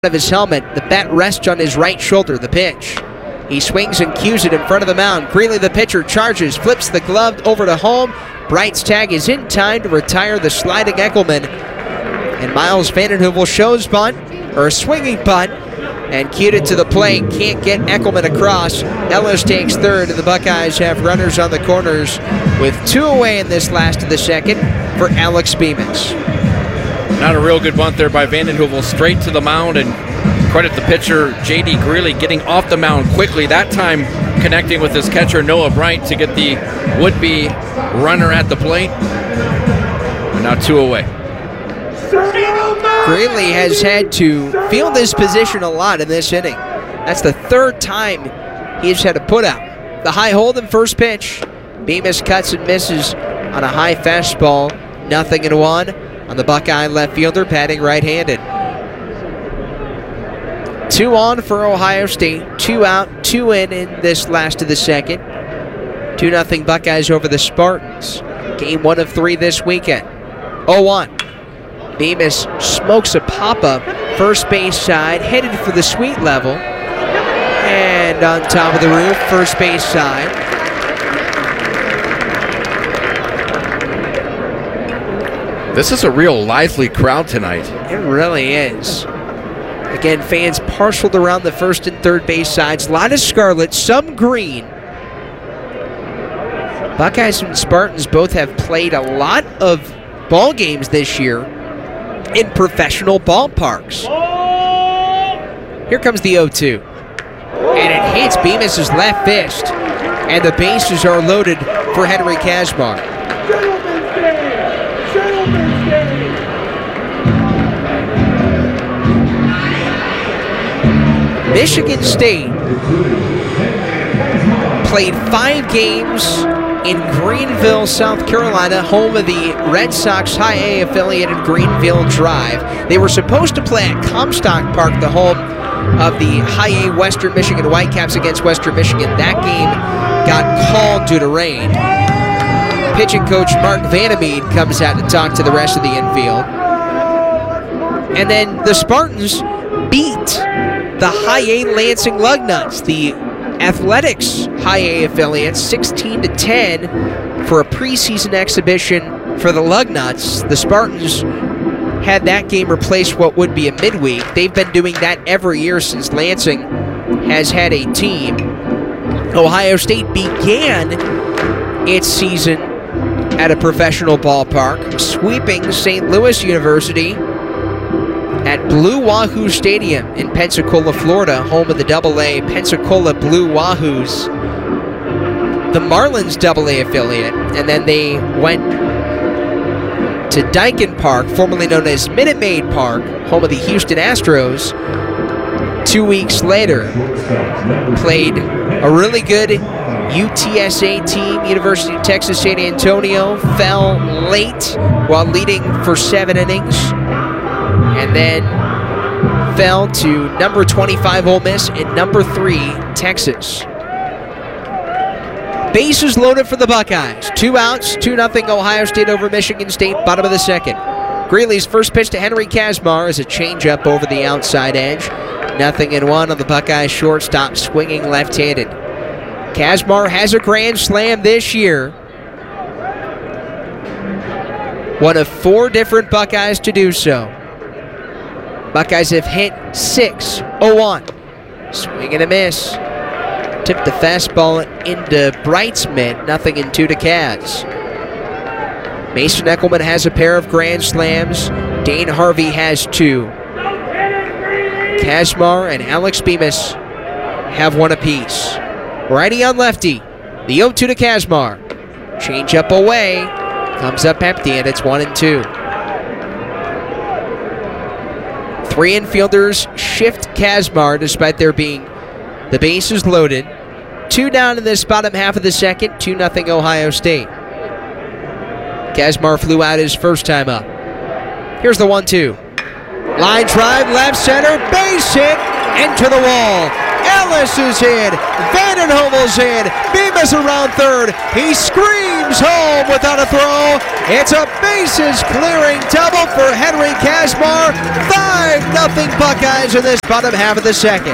of his helmet. The bat rests on his right shoulder. The pitch. He swings and cues it in front of the mound. Greeley, the pitcher, charges, flips the glove over to home. Bright's tag is in time to retire the sliding Eckelman. And Miles Vandenheuvel shows bunt, or a swinging bunt, and cued it to the plate. Can't get Eckelman across. Ellis takes third, and the Buckeyes have runners on the corners with two away in this last of the second for Alex Bemis. Not a real good bunt there by Vandenheuvel, straight to the mound, and credit the pitcher, J.D. Greeley, getting off the mound quickly, that time connecting with his catcher, Noah Bright, to get the would-be runner at the plate. And now two away. Greeley has had to field this position a lot in this inning. That's the third time he's had to put out. The high hold and first pitch. Bemis cuts and misses on a high fastball. 0-1 on the Buckeye left fielder, batting right-handed. 2 on for Ohio State. 2 out, 2 in this last of the second. 2-0 Buckeyes over the Spartans. Game 1 of 3 this weekend. 0-1. Bemis smokes a pop-up, first base side, headed for the sweet level. And on top of the roof, first base side. This is a real lively crowd tonight. It really is. Again, fans parceled around the first and third base sides. A lot of scarlet, some green. Buckeyes and Spartans both have played a lot of ball games this year in professional ballparks. Here comes the 0-2. And it hits Bemis' left fist. And the bases are loaded for Henry Kazmar. Michigan State played 5 games in Greenville, South Carolina, home of the Red Sox High A affiliated Greenville Drive. They were supposed to play at Comstock Park, the home of the High A Western Michigan Whitecaps against Western Michigan. That game got called due to rain. Pitching coach Mark Vandermeed comes out to talk to the rest of the infield. And then the Spartans beat the High A Lansing Lugnuts, the Athletics High A affiliates, 16-10 for a preseason exhibition for the Lugnuts. The Spartans had that game replace what would be a midweek. They've been doing that every year since Lansing has had a team. Ohio State began its season at a professional ballpark, sweeping St. Louis University at Blue Wahoo Stadium in Pensacola, Florida, home of the AA Pensacola Blue Wahoos, the Marlins AA affiliate, and then they went to Daikin Park, formerly known as Minute Maid Park, home of the Houston Astros. 2 weeks later, played a really good UTSA team, University of Texas San Antonio, fell late while leading for 7 innings. And then fell to number 25 Ole Miss and number 3 Texas. Bases loaded for the Buckeyes. 2 outs, 2-0 Ohio State over Michigan State, bottom of the second. Greeley's first pitch to Henry Kazmar is a changeup over the outside edge. 0-1 on the Buckeyes shortstop, swinging left-handed. Kazmar has a grand slam this year. One of 4 different Buckeyes to do so. Buckeyes have hit 6, 0-1. Swing and a miss. Tipped the fastball into Bright's mitt, 0-2 to Kaz. Mason Eckelman has a pair of grand slams. Dane Harvey has 2. Kazmar and Alex Bemis have 1 apiece. Righty on lefty. The 0-2 to Kazmar. Change up away. Comes up empty, and it's 1-2. 3 infielders shift Kazmar despite there being the bases loaded. 2 down in this bottom half of the second, 2-0 Ohio State. Kazmar flew out his first time up. Here's the 1-2. Line drive, left center, base hit, into the wall. Ellis is in. Vanden Heuvel's in. Bemis around third. He screams home without a throw. It's a bases clearing double for Henry Kazmar. 5-0 Buckeyes in this bottom half of the second.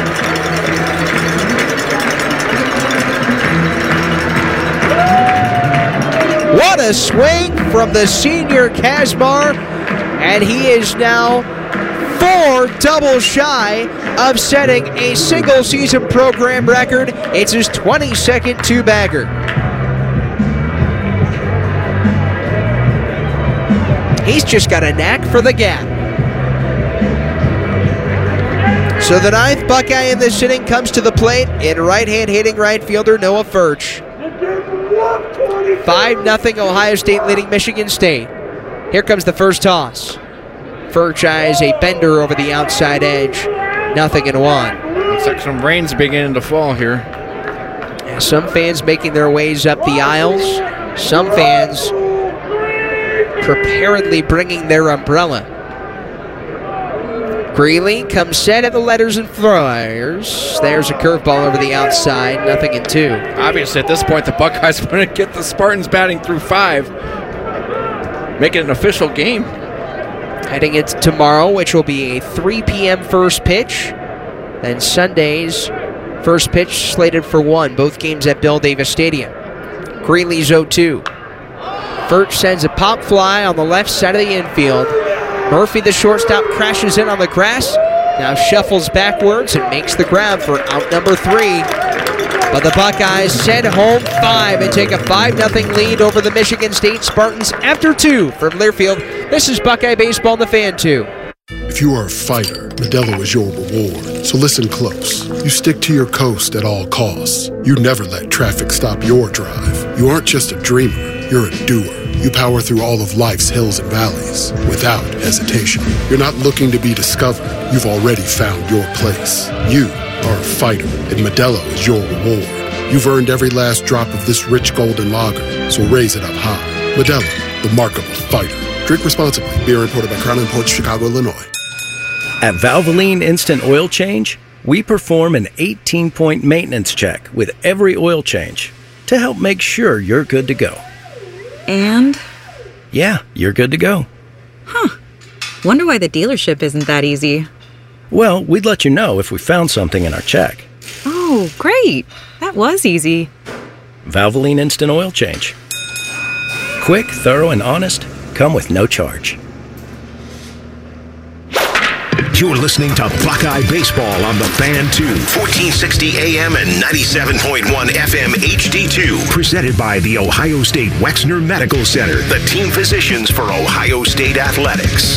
What a swing from the senior Kazmar, and he is now 4 doubles shy of setting a single season program record. It's his 22nd two-bagger. He's just got a knack for the gap. So the 9th Buckeye in this inning comes to the plate in right-hand hitting right fielder Noah Furch. 5-0 Ohio State leading Michigan State. Here comes the first toss. Furch eyes a bender over the outside edge. 0-1. Looks like some rain's beginning to fall here. Some fans making their ways up the aisles. Some fans preparedly bringing their umbrella. Greeley comes set at the letters and flyers. There's a curveball over the outside. 0-2. Obviously, at this point, the Buckeyes want to get the Spartans batting through 5. Make it an official game. Heading into tomorrow, which will be a 3 p.m. first pitch. Then Sunday's first pitch slated for 1. Both games at Bill Davis Stadium. Greeley's 0-2. Furch sends a pop fly on the left side of the infield. Murphy, the shortstop, crashes in on the grass. Now shuffles backwards and makes the grab for out number 3. But the Buckeyes send home 5 and take a 5-0 lead over the Michigan State Spartans after 2 from Learfield. This is Buckeye Baseball on the Fan 2. If you are a fighter, Modelo is your reward. So listen close. You stick to your coast at all costs. You never let traffic stop your drive. You aren't just a dreamer, you're a doer. You power through all of life's hills and valleys without hesitation. You're not looking to be discovered. You've already found your place. You are a fighter, and Modelo is your reward. You've earned every last drop of this rich golden lager, so raise it up high. Modelo, the mark of a fighter. Drink responsibly. Beer imported by Crown Imports, Chicago, Illinois. At Valvoline Instant Oil Change, we perform an 18-point maintenance check with every oil change to help make sure you're good to go. And? Yeah, you're good to go. Huh. Wonder why the dealership isn't that easy. Well, we'd let you know if we found something in our check. Oh, great. That was easy. Valvoline Instant Oil Change. Quick, thorough, and honest. Come with no charge. You're listening to Buckeye Baseball on the Fan 2. 1460 AM and 97.1 FM HD2. Presented by the Ohio State Wexner Medical Center, the team physicians for Ohio State Athletics.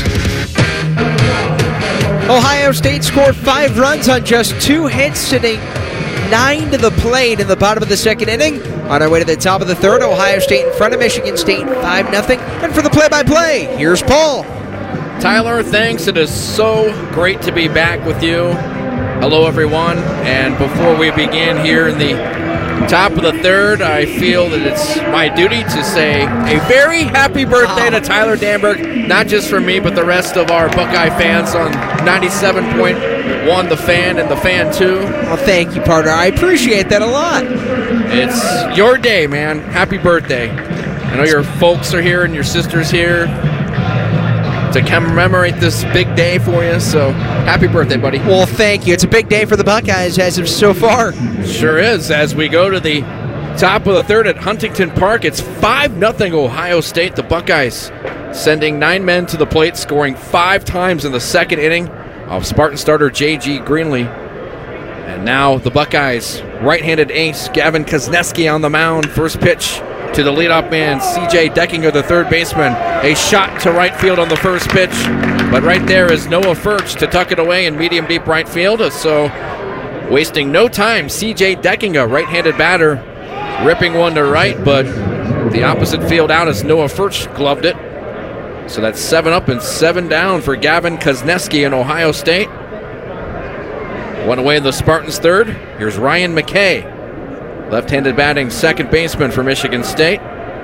Ohio State scored 5 runs on just 2 hits, sitting 9 to the plate in the bottom of the second inning. On our way to the top of the third, Ohio State in front of Michigan State 5-0. And for the play-by-play, here's Paul. Tyler, thanks. It is so great to be back with you. Hello, everyone. And before we begin here in the top of the third, I feel that it's my duty to say a very happy birthday to Tyler Danberg, not just for me, but the rest of our Buckeye fans on 97.1 The Fan and The Fan 2. Well, thank you, partner. I appreciate that a lot. It's your day, man. Happy birthday. I know your folks are here and your sister's here to commemorate this big day for you, so happy birthday, buddy. Well, thank you. It's a big day for the Buckeyes as of so far. Sure is. As we go to the top of the third at Huntington Park, it's 5-0 Ohio State. The Buckeyes sending 9 men to the plate, scoring 5 times in the second inning of Spartan starter J.G. Greenlee. And now the Buckeyes, right-handed ace Gavin Kozneski on the mound. First pitch to the leadoff man, C.J. Deckinger, the third baseman. A shot to right field on the first pitch. But right there is Noah Furch to tuck it away in medium-deep right field. So wasting no time, C.J. Deckinger, right-handed batter, ripping one to right, but the opposite field out as Noah Furch gloved it. So that's 7 up and 7 down for Gavin Kozneski in Ohio State. One away in the Spartans' third. Here's Ryan McKay, left-handed batting second baseman for Michigan State.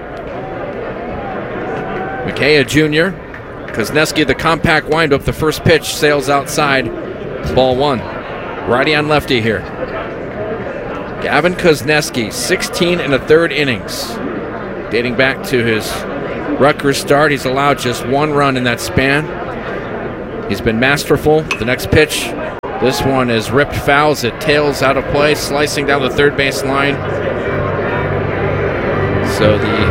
McKay, a junior. Kozneski, the compact windup. The first pitch sails outside. Ball 1. Righty on lefty here. Gavin Kozneski, 16 and a third innings. Dating back to his Rutgers start, he's allowed just 1 run in that span. He's been masterful. The next pitch, this one is ripped foul as it tails out of play, slicing down the third base line. So the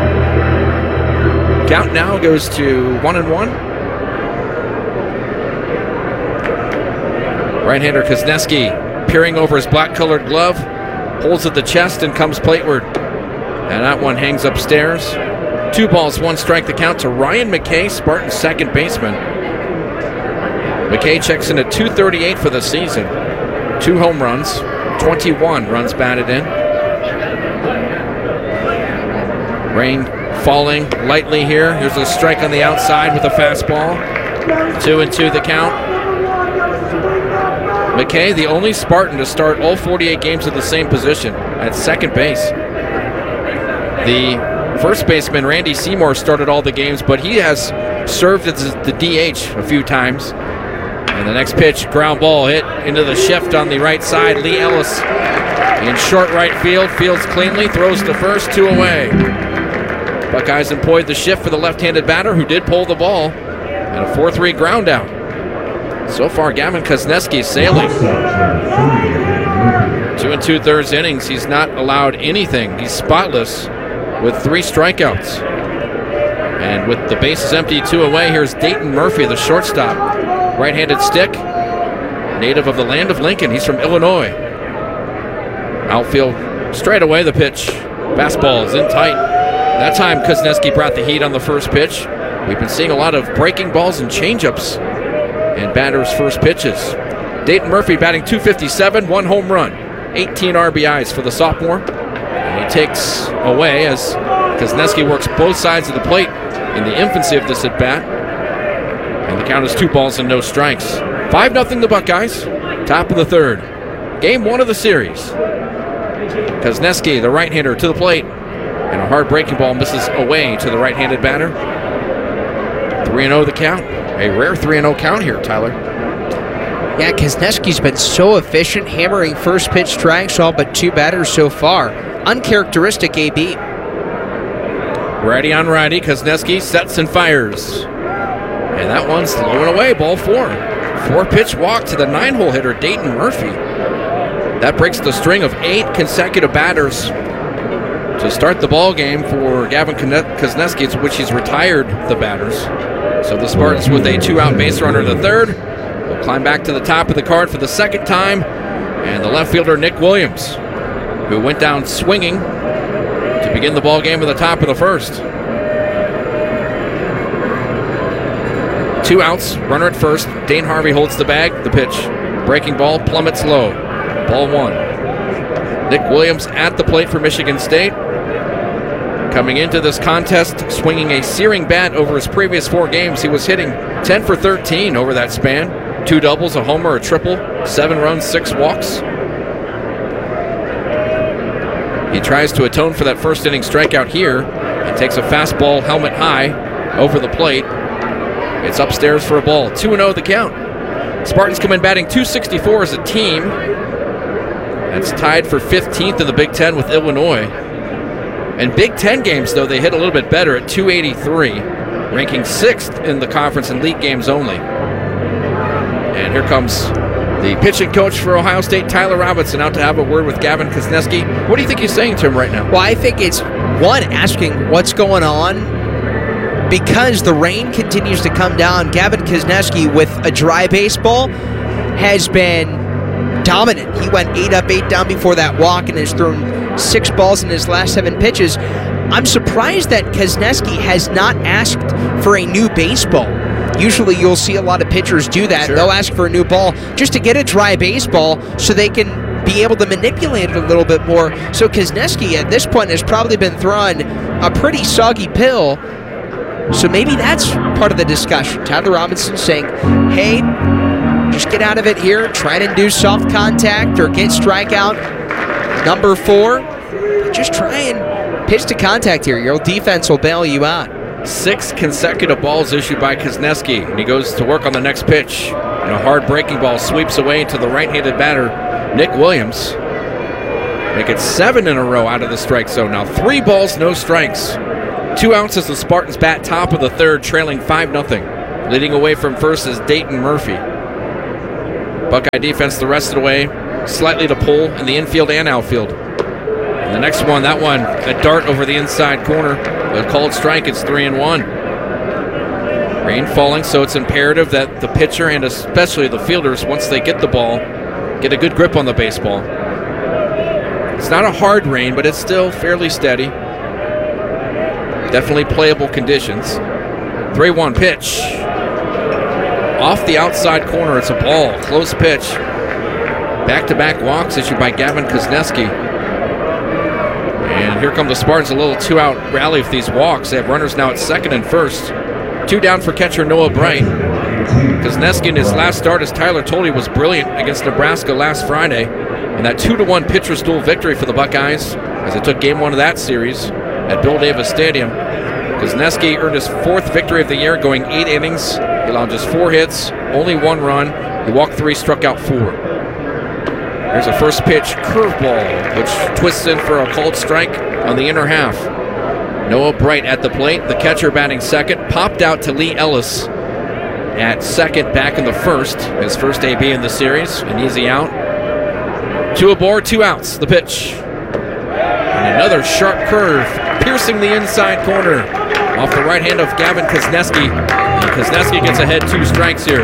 count now goes to 1-1. Right-hander Kozneski peering over his black-colored glove, holds at the chest and comes plateward. And that one hangs upstairs. 2 balls, 1 strike, the count to Ryan McKay, Spartan's second baseman. McKay checks in at .238 for the season. 2 home runs, 21 runs batted in. Rain falling lightly here. Here's a strike on the outside with a fastball. 2-2 the count. McKay, the only Spartan to start all 48 games at the same position at second base. The first baseman, Randy Seymour, started all the games, but he has served as the DH a few times. And the next pitch, ground ball hit into the shift on the right side. Lee Ellis in short right field, fields cleanly, throws to first, 2 away. Buckeyes employed the shift for the left-handed batter, who did pull the ball, and a 4-3 ground out. So far, Gavin Kozneski sailing. 2 2/3 innings. He's not allowed anything. He's spotless with 3 strikeouts. And with the bases empty, 2 away, here's Dayton Murphy, the shortstop. Right-handed stick, native of the land of Lincoln. He's from Illinois. Outfield straight away the pitch. Fastball is in tight. That time Kozneski brought the heat on the first pitch. We've been seeing a lot of breaking balls and changeups in batters' first pitches. Dayton Murphy batting .257, 1 home run, 18 RBIs for the sophomore. And he takes away as Kozneski works both sides of the plate in the infancy of this at-bat. And the count is 2 balls and no strikes. 5-0 the Buckeyes, top of the third. Game 1 of the series. Kozneski, the right-hander, to the plate. And a hard breaking ball misses away to the right-handed batter. 3-0 the count. A rare 3-0 count here, Tyler. Yeah, Kozneski's been so efficient, hammering first pitch strikes all but 2 batters so far. Uncharacteristic AB. Righty on righty, Kozneski sets and fires. And that one's low and away, ball 4. 4-pitch walk to the 9-hole hitter, Dayton Murphy. That breaks the string of 8 consecutive batters to start the ball game for Gavin Kozneski, which he's retired the batters. So the Spartans with a 2-out base runner in the third will climb back to the top of the card for the second time. And the left fielder, Nick Williams, who went down swinging to begin the ball game at the top of the first. 2 outs, runner at first. Dane Harvey holds the bag. The pitch, breaking ball, plummets low. Ball 1. Nick Williams at the plate for Michigan State. Coming into this contest, swinging a searing bat over his previous 4 games. He was hitting 10 for 13 over that span. 2 doubles, a homer, a triple, 7 runs, 6 walks. He tries to atone for that first inning strikeout here and takes a fastball helmet high over the plate. It's upstairs for a ball. 2-0 the count. Spartans come in batting .264 as a team. That's tied for 15th in the Big Ten with Illinois. In Big Ten games, though, they hit a little bit better at .283, ranking 6th in the conference in league games only. And here comes the pitching coach for Ohio State, Tyler Robinson, out to have a word with Gavin Kozneski. What do you think he's saying to him right now? Well, I think it's, one, asking what's going on. Because the rain continues to come down, Gavin Kozneski, with a dry baseball, has been dominant. He went 8 up, 8 down before that walk and has thrown 6 balls in his last 7 pitches. I'm surprised that Kozneski has not asked for a new baseball. Usually you'll see a lot of pitchers do that. Sure. They'll ask for a new ball just to get a dry baseball so they can be able to manipulate it a little bit more. So Kozneski at this point has probably been throwing a pretty soggy pill. So maybe that's part of the discussion. Tyler Robinson saying, hey, just get out of it here. Try to induce soft contact or get strikeout number 4. Just try and pitch to contact here. Your defense will bail you out. 6 consecutive balls issued by Kozneski, and he goes to work on the next pitch. And a hard breaking ball sweeps away to the right-handed batter, Nick Williams. Make it 7 in a row out of the strike zone. Now 3 balls, no strikes. 2 outs as the Spartans bat top of the third, trailing 5-0. Leading away from first is Dayton Murphy. Buckeye defense the rest of the way, slightly to pull in the infield and outfield. And the next one, that one, a dart over the inside corner. A called strike, it's 3-1. Rain falling, so it's imperative that the pitcher and especially the fielders, once they get the ball, get a good grip on the baseball. It's not a hard rain, but it's still fairly steady. Definitely playable conditions. 3-1 pitch. Off the outside corner, it's a ball. Close pitch. Back-to-back walks issued by Gavin Kozneski. And here come the Spartans, a little 2-out rally with these walks. They have runners now at second and first. 2 down for catcher Noah Bright. Kozneski in his last start, as Tyler told you, was brilliant against Nebraska last Friday. And that 2-1 pitcher's duel victory for the Buckeyes as they took game 1 of that series at Bill Davis Stadium. Kozneski earned his 4th victory of the year, going 8 innings. He allowed just 4 hits, only 1 run. He walked 3, struck out 4. Here's a first pitch curveball, which twists in for a called strike on the inner half. Noah Bright at the plate, the catcher batting second, popped out to Lee Ellis at second, back in the first. His first AB in the series, an easy out. 2 aboard, 2 outs, the pitch. And another sharp curve, piercing the inside corner. Off the right hand of Gavin Kozneski. And Kozneski gets ahead 2 strikes here.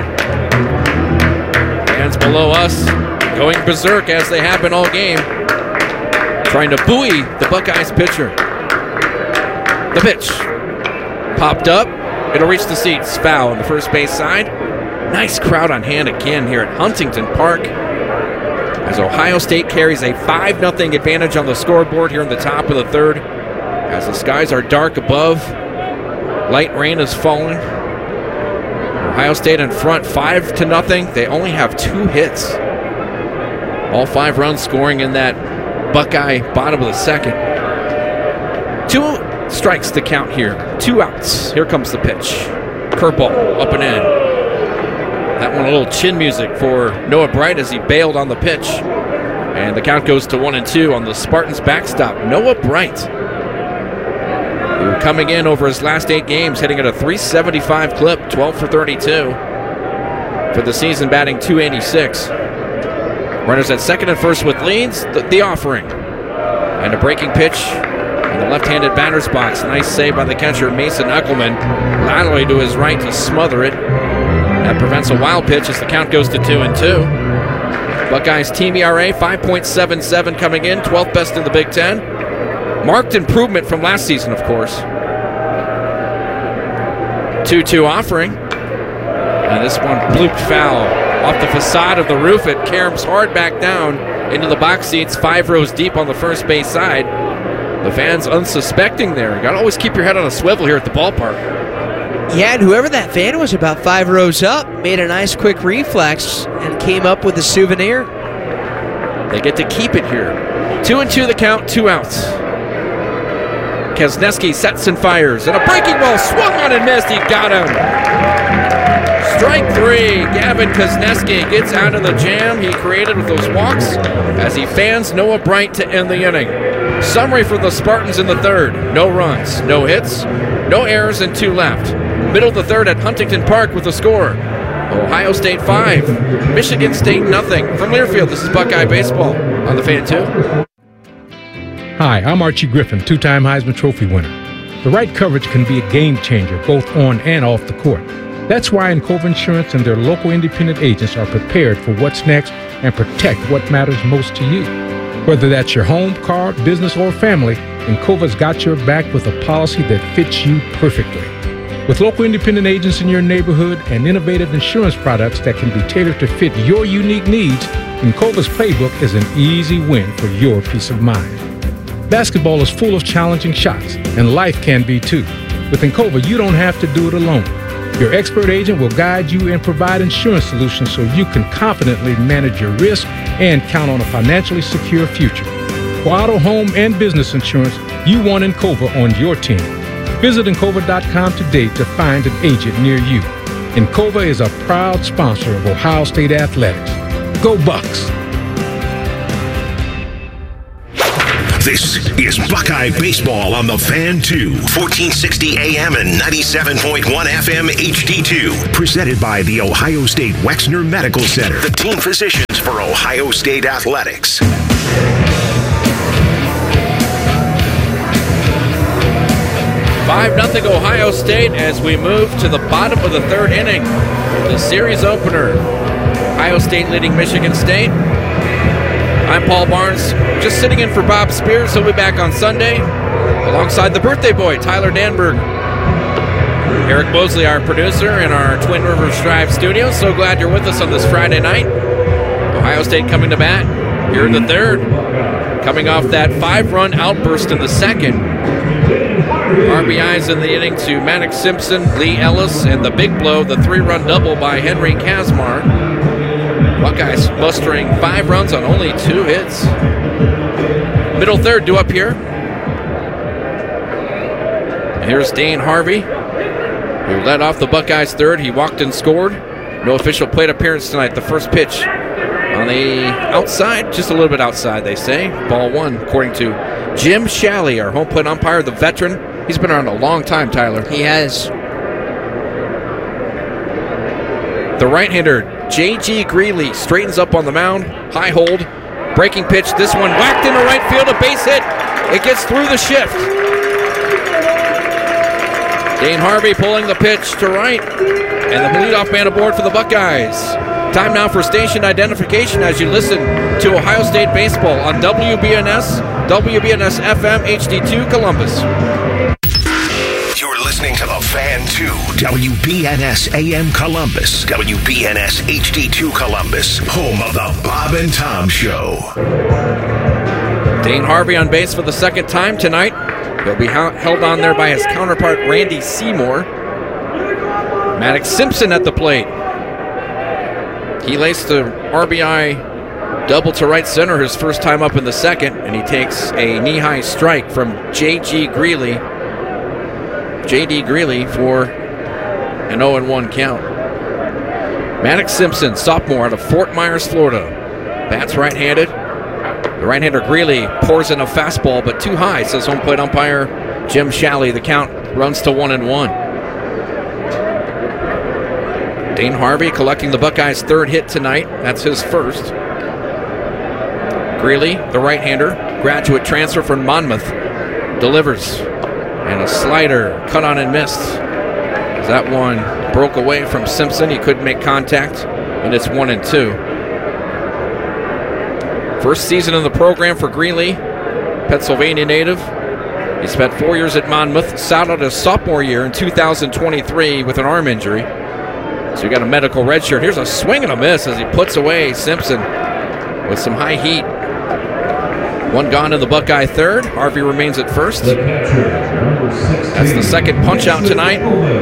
Fans below us going berserk as they have been all game. Trying to buoy the Buckeyes pitcher. The pitch. Popped up. It'll reach the seats. Foul on the first base side. Nice crowd on hand again here at Huntington Park, as Ohio State carries a 5-0 advantage on the scoreboard here in the top of the third. As the skies are dark above, light rain is falling. Ohio State in front 5-0. They only have 2 hits. All 5 runs scoring in that Buckeye bottom of the second. 2 strikes to count here. 2 outs. Here comes the pitch. Curveball up and in. That one a little chin music for Noah Bright as he bailed on the pitch. And the count goes to 1-2 on the Spartans backstop. Noah Bright, who coming in over his last 8 games, hitting at a .375 clip, 12 for 32. For the season, batting .286. Runners at second and first with leads, the offering. And a breaking pitch in the left-handed batter's box. Nice save by the catcher, Mason Eckelman. Laterally to his right to smother it. That prevents a wild pitch as the count goes to 2-2. Buckeyes team ERA 5.77 coming in, 12th best in the Big Ten. Marked improvement from last season, of course. 2-2 offering. And this one blooped foul off the facade of the roof. It caroms hard back down into the box seats, 5 rows deep on the first base side. The fans unsuspecting there. You got to always keep your head on a swivel here at the ballpark. Yeah, and whoever that fan was about 5 rows up made a nice quick reflex and came up with a souvenir. They get to keep it here. 2-2 the count, 2 outs. Kozneski sets and fires, and a breaking ball swung on and missed. He got him. Strike 3. Gavin Kozneski gets out of the jam he created with those walks as he fans Noah Bright to end the inning. Summary for the Spartans in the third. No runs, no hits, no errors, and 2 left. Middle of the third at Huntington Park with the score. Ohio State 5, Michigan State 0. From Learfield, this is Buckeye Baseball on the Fan 2. Hi, I'm Archie Griffin, 2-time Heisman Trophy winner. The right coverage can be a game changer both on and off the court. That's why Encova Insurance and their local independent agents are prepared for what's next and protect what matters most to you. Whether that's your home, car, business, or family, Encova's got your back with a policy that fits you perfectly. With local independent agents in your neighborhood and innovative insurance products that can be tailored to fit your unique needs, Encova's playbook is an easy win for your peace of mind. Basketball is full of challenging shots, and life can be too. With Encova, you don't have to do it alone. Your expert agent will guide you and provide insurance solutions so you can confidently manage your risk and count on a financially secure future. For auto, home, and business insurance, you want Encova on your team. Visit Encova.com today to find an agent near you. Encova is a proud sponsor of Ohio State Athletics. Go Bucks! This is Buckeye Baseball on the Fan 2, 1460 AM and 97.1 FM HD2. Presented by the Ohio State Wexner Medical Center, the team physicians for Ohio State Athletics. 5-0 Ohio State as we move to the bottom of the third inning. The series opener. Ohio State leading Michigan State. I'm Paul Barnes, just sitting in for Bob Spears. He'll be back on Sunday alongside the birthday boy, Tyler Danberg. Eric Mosley, our producer, in our Twin Rivers Drive studio. So glad you're with us on this Friday night. Ohio State coming to bat here in the third. Coming off that 5-run outburst in the second. RBIs in the inning to Maddox Simpson, Lee Ellis, and the big blow, the 3-run double by Henry Kazmar. Buckeyes mustering 5 runs on only 2 hits. Middle third due up here. And here's Dane Harvey, who led off the Buckeyes third. He walked and scored. No official plate appearance tonight. The first pitch on the outside, just a little bit outside, they say. Ball 1, according to Jim Shalley, our home plate umpire, the veteran. He's been around a long time, Tyler. He has. The right-hander, J.G. Greeley, straightens up on the mound. High hold. Breaking pitch. This one whacked into right field. A base hit. It gets through the shift. Dane Harvey pulling the pitch to right. And the leadoff man aboard for the Buckeyes. Time now for station identification as you listen to Ohio State Baseball on WBNS, WBNS FM HD2 Columbus. You're listening to the Fan 2, WBNS AM Columbus, WBNS HD2 Columbus, home of the Bob and Tom Show. Dane Harvey on base for the second time tonight. He'll be held on there by his counterpart, Randy Seymour. Maddox Simpson at the plate. He laced the RBI double to right center his first time up in the second, and he takes a knee-high strike from J.D. Greeley for an 0-1 count. Maddox Simpson, sophomore out of Fort Myers, Florida. Bats right-handed. The right-hander Greeley pours in a fastball, but too high, says home plate umpire Jim Shalley. The count runs to 1-1. Dane Harvey collecting the Buckeyes' third hit tonight. That's his first. Greeley, the right-hander, graduate transfer from Monmouth, delivers. And a slider cut on and missed. That one broke away from Simpson. He couldn't make contact, and it's 1-2. First season in the program for Greeley, Pennsylvania native. He spent 4 years at Monmouth, sat out his sophomore year in 2023 with an arm injury. So we got a medical red shirt. Here's a swing and a miss as he puts away Simpson with some high heat. One gone in the Buckeye third. Harvey remains at first. That's the second punch out tonight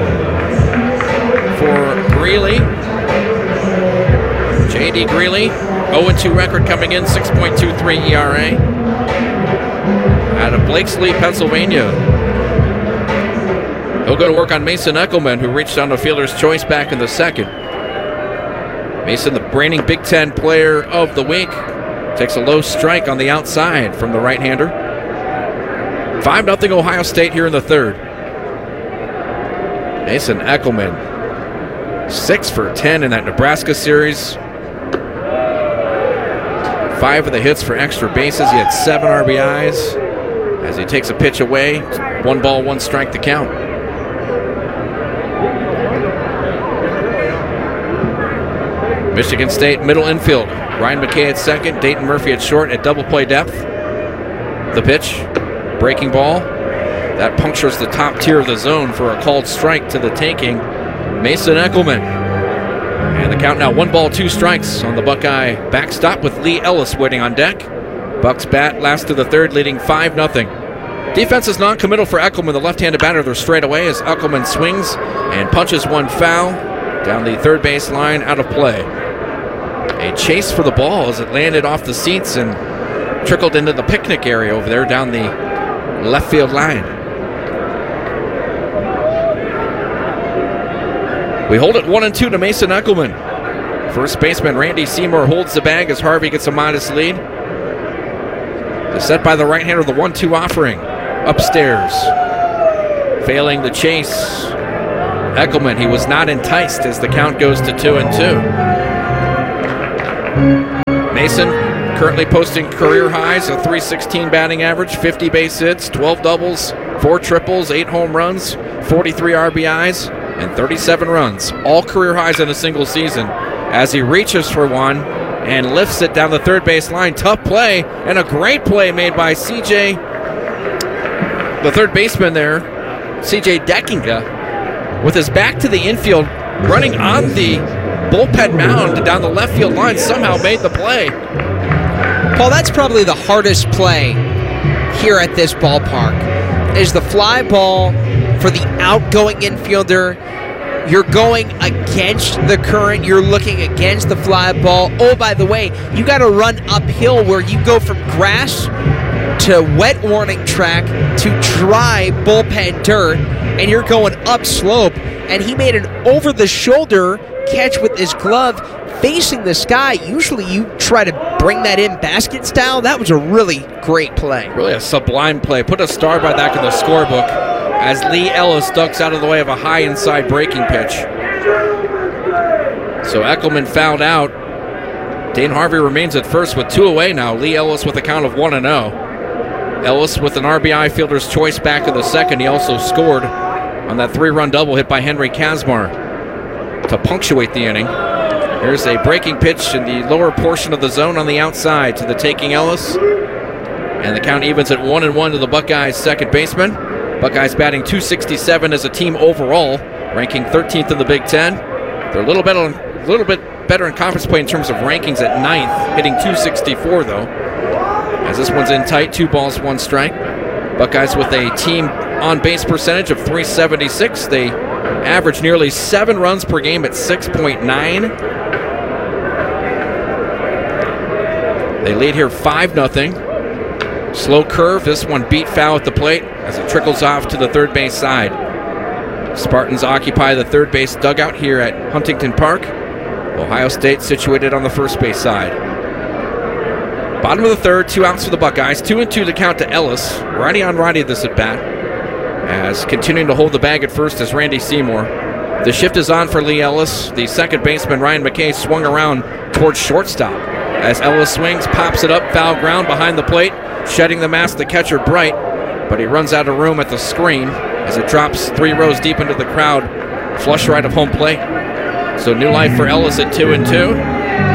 for Greeley. J.D. Greeley, 0-2 record coming in, 6.23 ERA. Out of Blakesley, Pennsylvania. He'll go to work on Mason Eckelman, who reached on the fielder's choice back in the second. Mason, the reigning Big Ten player of the week, takes a low strike on the outside from the right-hander. 5-0 Ohio State here in the third. Mason Eckelman, 6 for 10 in that Nebraska series. 5 of the hits for extra bases. He had 7 RBIs as he takes a pitch away. 1 ball, 1 strike to count. Michigan State middle infield. Ryan McKay at second, Dayton Murphy at short at double play depth. The pitch, breaking ball. That punctures the top tier of the zone for a called strike to the taking, Mason Eckelman. And the count now 1 ball, 2 strikes on the Buckeye backstop with Lee Ellis waiting on deck. Bucks bat last to the third, leading 5-0. Defense is non-committal for Eckelman, the left-handed batter. They're straight away as Eckelman swings and punches one foul down the third base line, out of play. A chase for the ball as it landed off the seats and trickled into the picnic area over there down the left field line. We hold it 1-2 to Mason Eckelman. First baseman Randy Seymour holds the bag as Harvey gets a modest lead. The set by the right-hander, the 1-2 offering. Upstairs. Failing the chase. Eckelman, he was not enticed as the count goes to 2-2. Mason currently posting career highs, a .316 batting average, 50 base hits, 12 doubles, 4 triples, 8 home runs, 43 RBIs, and 37 runs. All career highs in a single season as he reaches for one and lifts it down the third base line. Tough play, and a great play made by CJ, the third baseman there, CJ Deckinga, with his back to the infield, running on the bullpen mound down the left field line, somehow made the play. Paul, that's probably the hardest play here at this ballpark, is the fly ball for the outgoing infielder. You're going against the current. You're looking against the fly ball. Oh, by the way, you got to run uphill where you go from grass to wet warning track to dry bullpen dirt, and you're going up slope. And he made an over-the-shoulder catch with his glove facing the sky. Usually you try to bring that in basket style. That was a really great play. Really a sublime play. Put a star by that in the scorebook as Lee Ellis ducks out of the way of a high inside breaking pitch. So Eckelman fouled out. Dane Harvey remains at first with 2 away now. Lee Ellis with a count of 1-0. Ellis with an RBI fielder's choice back in the second. He also scored on that 3-run double hit by Henry Kazmar to punctuate the inning. Here's a breaking pitch in the lower portion of the zone on the outside to the taking Ellis. And the count evens at 1-1 to the Buckeyes' second baseman. Buckeyes batting .267 as a team overall, ranking 13th in the Big Ten. They're a little bit better in conference play in terms of rankings at 9th, hitting .264 though. As this one's in tight, 2 balls, 1 strike. Buckeyes with a team on-base percentage of .376. They average nearly 7 runs per game at 6.9. They lead here 5-0. Slow curve, this one beat foul at the plate as it trickles off to the third base side. Spartans occupy the third base dugout here at Huntington Park. Ohio State situated on the first base side. Bottom of the third, 2 outs for the Buckeyes. 2-2 to count to Ellis. Righty on righty this at bat. As continuing to hold the bag at first is Randy Seymour. The shift is on for Lee Ellis. The second baseman, Ryan McKay, swung around towards shortstop. As Ellis swings, pops it up, foul ground behind the plate, shedding the mask, the catcher Bright, but he runs out of room at the screen as it drops 3 rows deep into the crowd, flush right of home plate. So new life for Ellis at 2-2.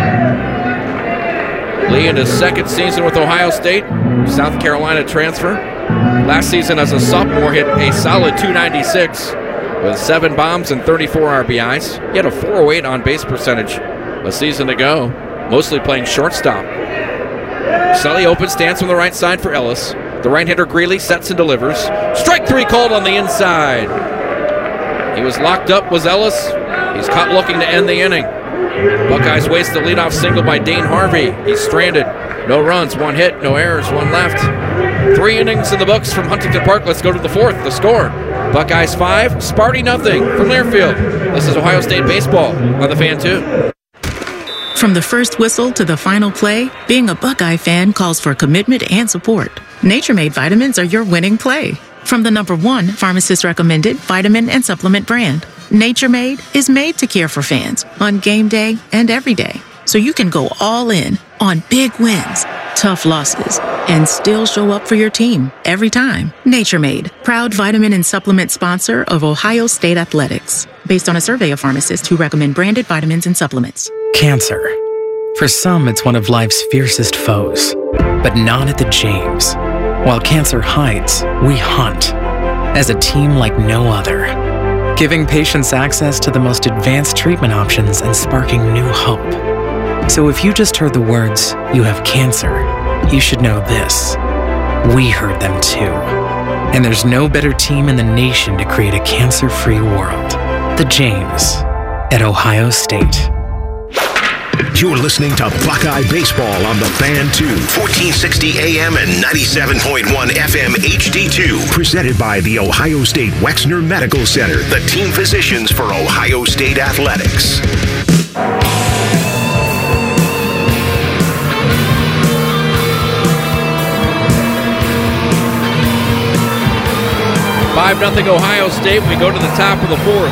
Lee in his second season with Ohio State, South Carolina transfer. Last season as a sophomore hit a solid .296 with 7 bombs and 34 RBIs. He had a .408 on base percentage a season ago, mostly playing shortstop. Sully open stance from the right side for Ellis. The right-hander Greeley sets and delivers. Strike 3 called on the inside. He was locked up, was Ellis. He's caught looking to end the inning. Buckeyes waste the leadoff single by Dane Harvey. He's stranded. No runs, 1 hit, no errors, 1 left. 3 innings in the books from Huntington Park. Let's go to the 4th. The score: Buckeyes 5, Sparty nothing from Learfield. This is Ohio State baseball on the Fan 2. From the first whistle to the final play, being a Buckeye fan calls for commitment and support. Nature Made vitamins are your winning play. From the #1 pharmacist-recommended vitamin and supplement brand, Nature Made is made to care for fans on game day and every day. So you can go all in on big wins, tough losses, and still show up for your team every time. Nature Made, proud vitamin and supplement sponsor of Ohio State Athletics. Based on a survey of pharmacists who recommend branded vitamins and supplements. Cancer. For some, it's one of life's fiercest foes, but not at the James. While cancer hides, we hunt as a team like no other, giving patients access to the most advanced treatment options and sparking new hope. So if you just heard the words, "You have cancer," you should know this. We heard them too. And there's no better team in the nation to create a cancer-free world. The James at Ohio State. You're listening to Buckeye Baseball on the Fan 2, 1460 AM and 97.1 FM HD2. Presented by the Ohio State Wexner Medical Center, the team physicians for Ohio State Athletics. Nothing Ohio State. We go to the top of the fourth.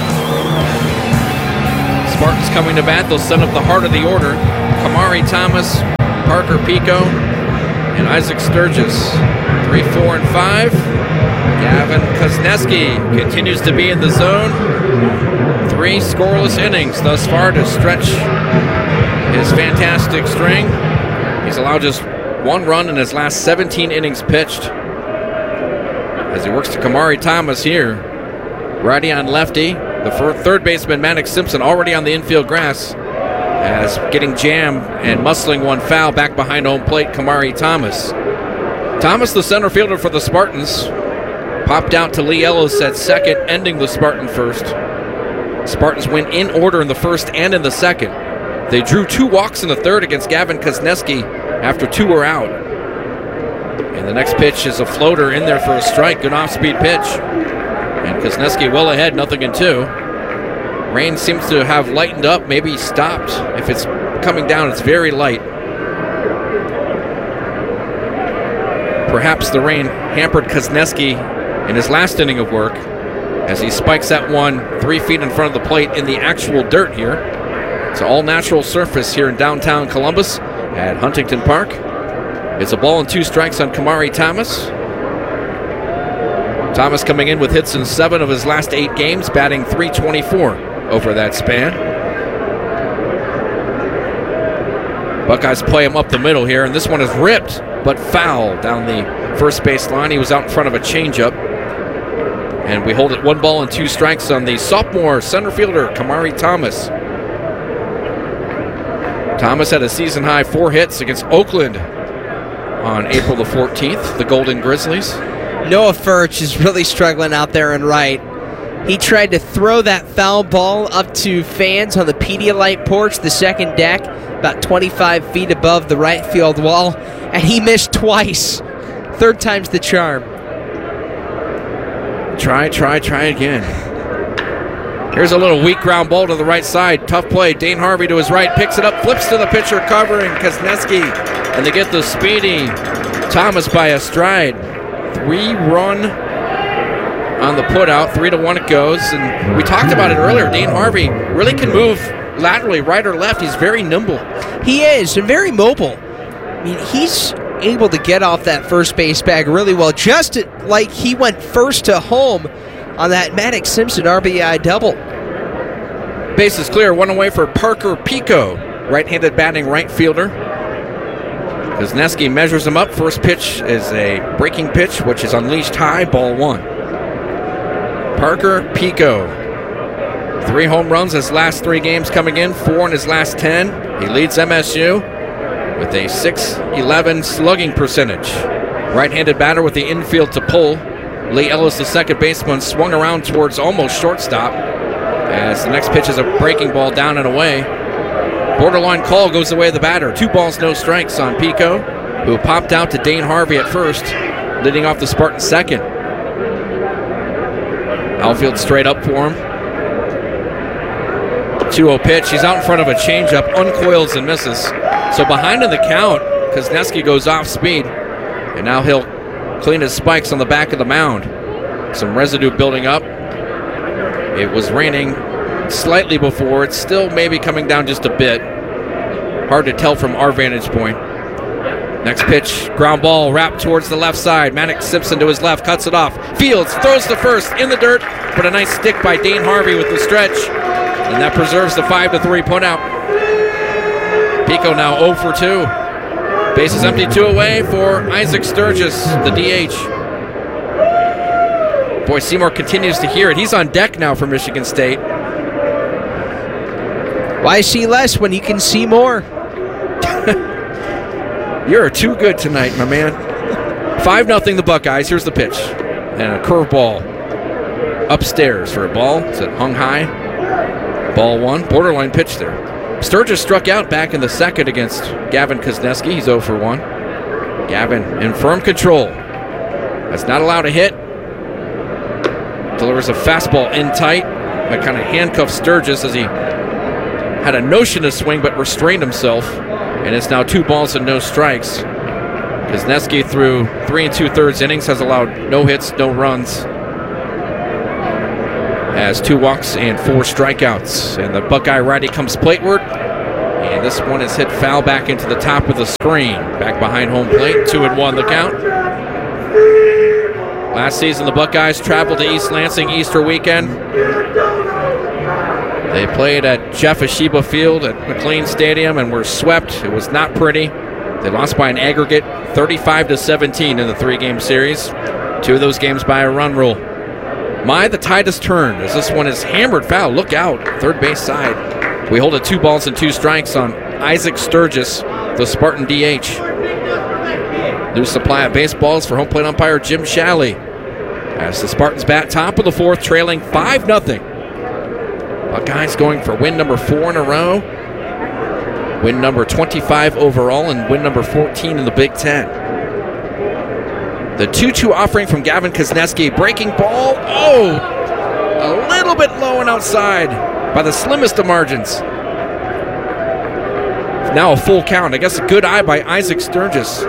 Spartans coming to bat. They'll send up the heart of the order. Kamari Thomas, Parker Pico, and Isaac Sturgis. 3, 4, and 5. Gavin Kozneski continues to be in the zone. 3 scoreless innings thus far to stretch his fantastic string. He's allowed just 1 run in his last 17 innings pitched. As he works to Kamari Thomas here. Righty on lefty. The third baseman, Maddox Simpson, already on the infield grass. As getting jammed and muscling one foul back behind home plate, Kamari Thomas. Thomas, the center fielder for the Spartans, popped out to Lee Ellis at second, ending the Spartan first. Spartans win in order in the first and in the second. They drew 2 walks in the third against Gavin Kozneski after 2 were out. And the next pitch is a floater in there for a strike. Good off-speed pitch. And Kozneski well ahead, 0-2. Rain seems to have lightened up, maybe stopped. If it's coming down, it's very light. Perhaps the rain hampered Kozneski in his last inning of work as he spikes that one 3 feet in front of the plate in the actual dirt here. It's an all-natural surface here in downtown Columbus at Huntington Park. It's a ball and 2 strikes on Kamari Thomas. Thomas coming in with hits in 7 of his last 8 games, batting .324 over that span. Buckeyes play him up the middle here, and this one is ripped, but foul down the first base line. He was out in front of a changeup. And we hold it 1 ball and 2 strikes on the sophomore center fielder, Kamari Thomas. Thomas had a season-high 4 hits against Oakland on April the 14th, the Golden Grizzlies. Noah Furch is really struggling out there in right. He tried to throw that foul ball up to fans on the Pedialyte porch, the second deck, about 25 feet above the right field wall, and he missed twice. 3rd time's the charm. Try again. Here's a little weak ground ball to the right side. Tough play. Dane Harvey to his right, picks it up, flips to the pitcher, covering Kozneski. And they get the speedy Thomas by a stride. 3-run on the putout. 3-1 it goes. And we talked about it earlier. Dane Harvey really can move laterally, right or left. He's very nimble. He is, and very mobile. I mean, he's able to get off that first base bag really well, just like he went first to home on that Maddox Simpson RBI double. Base is clear. 1 away for Parker Pico, right-handed batting right fielder. Kozneski measures him up. First pitch is a breaking pitch, which is unleashed high, ball 1. Parker Pico, 3 home runs his last 3 games coming in, 4 in his last 10. He leads MSU with a .611 slugging percentage. Right-handed batter with the infield to pull. Lee Ellis, the second baseman, swung around towards almost shortstop as the next pitch is a breaking ball down and away. Borderline call goes the way of the batter. 2 balls, no strikes on Pico, who popped out to Dane Harvey at first, leading off the Spartan second. Outfield straight up for him. 2-0 pitch. He's out in front of a changeup, uncoils and misses. So behind in the count, Kozneski goes off speed, and now he'll clean his spikes on the back of the mound. Some residue building up. It was raining slightly before. It's still maybe coming down just a bit. Hard to tell from our vantage point. Next pitch, ground ball wrapped towards the left side. Maddox Simpson to his left, cuts it off. Fields throws to first in the dirt, but a nice stick by Dane Harvey with the stretch. And that preserves the 5-3 putout. Pico now 0 for 2. Bases empty, 2 away for Isaac Sturgis, the DH. Boy, Seymour continues to hear it. He's on deck now for Michigan State. Why see less when you can see more? You're too good tonight, my man. 5-0 the Buckeyes. Here's the pitch. And a curveball upstairs for a ball. It's hung high. Ball 1. Borderline pitch there. Sturgis struck out back in the second against Gavin Kozneski. He's 0 for 1. Gavin in firm control. That's not allowed to hit. Delivers a fastball in tight. That kind of handcuffed Sturgis as he had a notion to swing but restrained himself. And it's now 2 balls and no strikes. Kozneski through 3 2/3 innings has allowed no hits, no runs. Has 2 walks and 4 strikeouts. And the Buckeye righty comes plateward. And this one is hit foul back into the top of the screen. Back behind home plate, 2-1 the count. Last season, the Buckeyes traveled to East Lansing Easter weekend. They played at Jeff Ashiba Field at McLean Stadium and were swept. It was not pretty. They lost by an aggregate 35-17 in the 3-game series. 2 of those games by a run rule. The tide has turned as this one is hammered foul. Look out, third base side. We hold it 2 balls and 2 strikes on Isaac Sturgis, the Spartan DH. New supply of baseballs for home plate umpire Jim Shalley. As the Spartans bat top of the 4th, trailing 5-0. Buckeyes going for win number 4 in a row. Win number 25 overall and win number 14 in the Big Ten. The 2-2 offering from Gavin Kozneski. Breaking ball. Oh! A little bit low and outside by the slimmest of margins. Now a full count. I guess a good eye by Isaac Sturgis.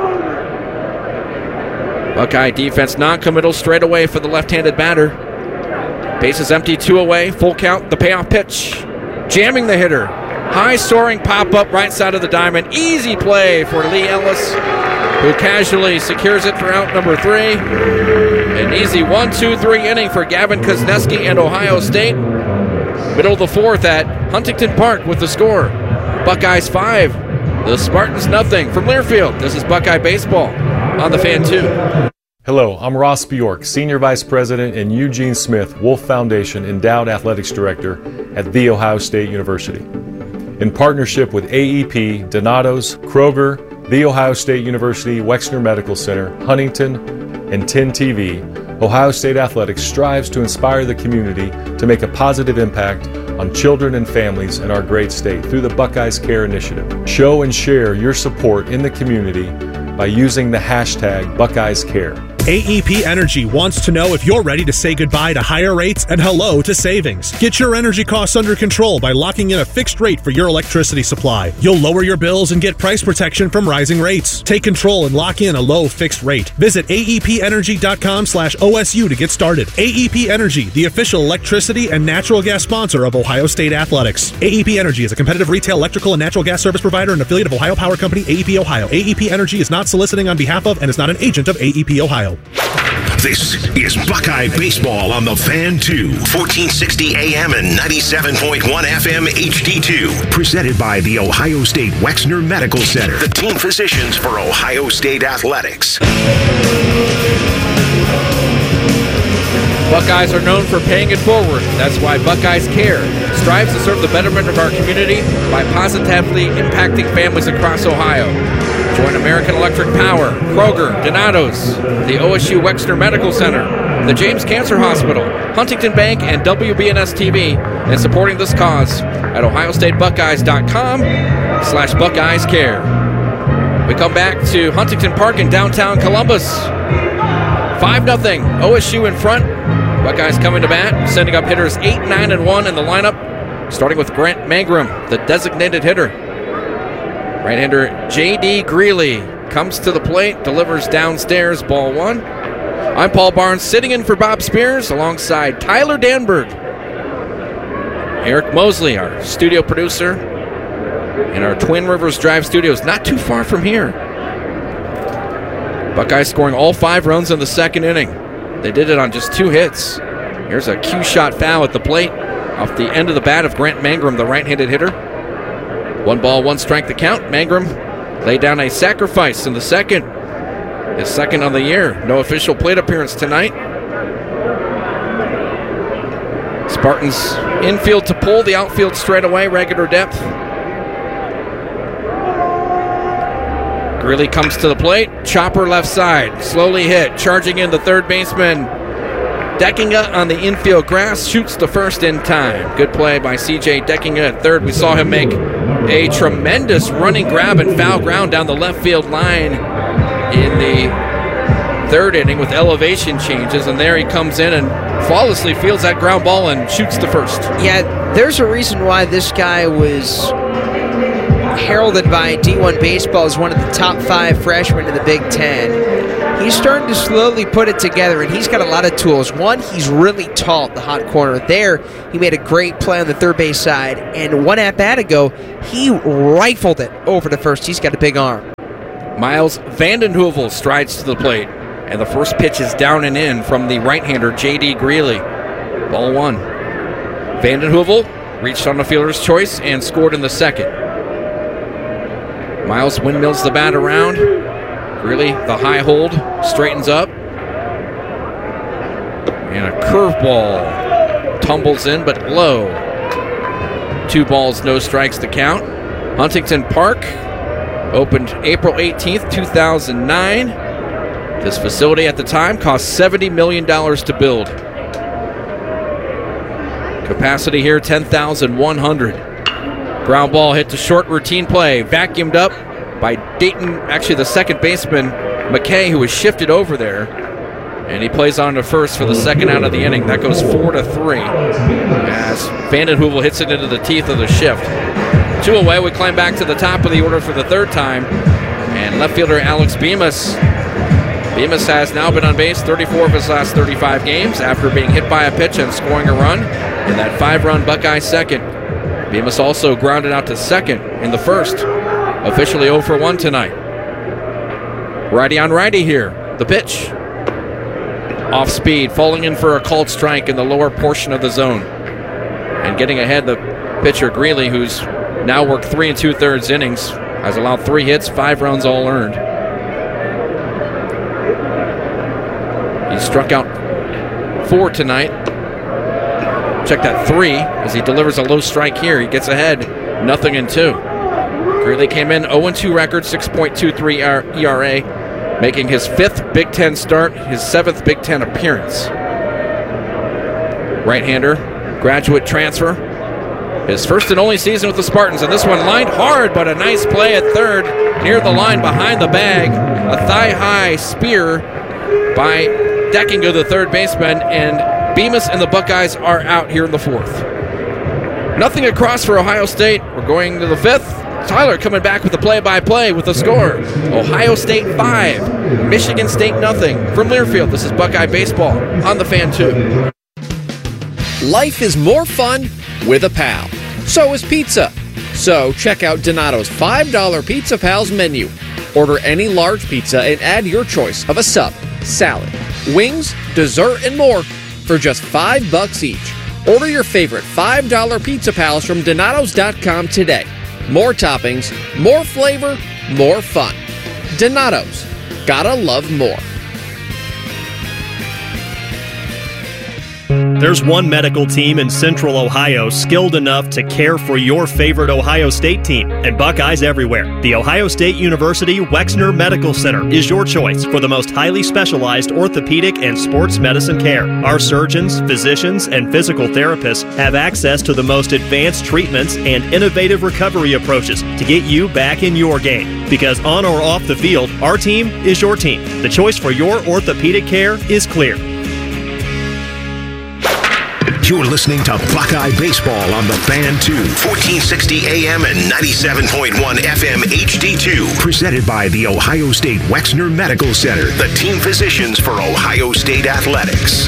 Buckeye defense non-committal straight away for the left-handed batter. Bases empty, 2 away. Full count. The payoff pitch. Jamming the hitter. High soaring pop-up right side of the diamond. Easy play for Lee Ellis, who casually secures it for out number 3. An easy 1-2-3 inning for Gavin Kozneski and Ohio State. Middle of the 4th at Huntington Park with the score. Buckeyes 5, the Spartans nothing. From Learfield, this is Buckeye Baseball on the Fan 2. Hello, I'm Ross Bjork, Senior Vice President and Eugene Smith Wolf Foundation Endowed Athletics Director at The Ohio State University. In partnership with AEP, Donato's, Kroger, The Ohio State University Wexner Medical Center, Huntington, and 10 TV, Ohio State Athletics strives to inspire the community to make a positive impact on children and families in our great state through the Buckeyes Care Initiative. Show and share your support in the community by using the hashtag BuckeyesCare. AEP Energy wants to know if you're ready to say goodbye to higher rates and hello to savings. Get your energy costs under control by locking in a fixed rate for your electricity supply. You'll lower your bills and get price protection from rising rates. Take control and lock in a low fixed rate. Visit aepenergy.com/OSU to get started. AEP Energy, the official electricity and natural gas sponsor of Ohio State Athletics. AEP Energy is a competitive retail electrical and natural gas service provider and affiliate of Ohio Power Company, AEP Ohio. AEP Energy is not soliciting on behalf of and is not an agent of AEP Ohio. This is Buckeye Baseball on the Fan 2, 1460 AM and 97.1 FM HD2. Presented by the Ohio State Wexner Medical Center, the team physicians for Ohio State Athletics. Buckeyes are known for paying it forward. That's why Buckeyes Care strives to serve the betterment of our community by positively impacting families across Ohio. Join American Electric Power, Kroger, Donato's, the OSU Wexner Medical Center, the James Cancer Hospital, Huntington Bank, and WBNS TV in supporting this cause at ohiostatebuckeyes.com/BuckeyesCare. We come back to Huntington Park in downtown Columbus. 5-0, OSU in front. Buckeyes coming to bat, sending up hitters 8, 9, and 1 in the lineup, starting with Grant Mangrum, the designated hitter. Right-hander J.D. Greeley comes to the plate, delivers downstairs, ball 1. I'm Paul Barnes, sitting in for Bob Spears alongside Tyler Danberg. Eric Mosley, our studio producer, in our Twin Rivers Drive studios, not too far from here. Buckeyes scoring all 5 runs in the second inning. They did it on just 2 hits. Here's a cue shot foul at the plate off the end of the bat of Grant Mangrum, the right-handed hitter. 1 ball, 1 strike the count. Mangrum laid down a sacrifice in the second. His second on the year. No official plate appearance tonight. Spartans infield to pull, the outfield straight away, regular depth. Greeley comes to the plate. Chopper left side. Slowly hit. Charging in the third baseman. Deckinga on the infield grass shoots the first in time. Good play by C.J. Deckinga at third. We saw him make a tremendous running grab and foul ground down the left field line in the third inning with elevation changes, and there he comes in and flawlessly fields that ground ball and shoots the first. Yeah, there's a reason why this guy was heralded by D1 Baseball as one of the top 5 freshmen in the Big Ten. He's starting to slowly put it together, and he's got a lot of tools. One, he's really tall at the hot corner. There, he made a great play on the third base side, and one at-bat ago, he rifled it over to first. He's got a big arm. Miles Vanden Heuvel strides to the plate, and the first pitch is down and in from the right-hander, J.D. Greeley. Ball 1. Vanden Heuvel reached on the fielder's choice and scored in the second. Miles windmills the bat around. Greeley, the high hold, straightens up. And a curveball tumbles in, but low. 2 balls, no strikes to count. Huntington Park opened April 18th, 2009. This facility at the time cost $70 million to build. Capacity here, 10,100. Ground ball hit to short, routine play, vacuumed up by Dayton, actually the second baseman, McKay, who was shifted over there. And he plays on to first for the second out of the inning. That goes 4-3 as Vanden Heuvel hits it into the teeth of the shift. 2 away, we climb back to the top of the order for the third time. And left fielder Alex Bemis. Bemis has now been on base 34 of his last 35 games after being hit by a pitch and scoring a run in that 5-run Buckeye second. Bemis also grounded out to second in the first. Officially 0 for 1 tonight. Righty on righty here. The pitch. Off speed, falling in for a called strike in the lower portion of the zone. And getting ahead, the pitcher Greeley, who's now worked 3 2/3 innings, has allowed 3 hits, 5 runs all earned. He struck out 4 tonight. Check that 3 as he delivers a low strike here. He gets ahead, 0-2. Greeley came in 0-2 record, 6.23 ERA, making his 5th Big Ten start, his 7th Big Ten appearance. Right-hander, graduate transfer. His first and only season with the Spartans, and this one lined hard, but a nice play at third, near the line behind the bag. A thigh-high spear by Deckinga, the third baseman, and Bemis and the Buckeyes are out here in the 4th. Nothing across for Ohio State. We're going to the 5th. Tyler coming back with the play-by-play with the score. Ohio State 5, Michigan State 0. From Learfield, this is Buckeye Baseball on the Fan 2. Life is more fun with a pal. So is pizza. So check out Donato's $5 Pizza Pals menu. Order any large pizza and add your choice of a sub, salad, wings, dessert, and more for just $5 each. Order your favorite $5 Pizza Pals from Donatos.com today. More toppings, more flavor, more fun. Donato's. Gotta love more. There's one medical team in Central Ohio skilled enough to care for your favorite Ohio State team, and Buckeyes everywhere. The Ohio State University Wexner Medical Center is your choice for the most highly specialized orthopedic and sports medicine care. Our surgeons, physicians, and physical therapists have access to the most advanced treatments and innovative recovery approaches to get you back in your game. Because on or off the field, our team is your team. The choice for your orthopedic care is clear. You're listening to Buckeye Baseball on the Fan 2, 1460 AM and 97.1 FM HD2. Presented by the Ohio State Wexner Medical Center, the team physicians for Ohio State Athletics.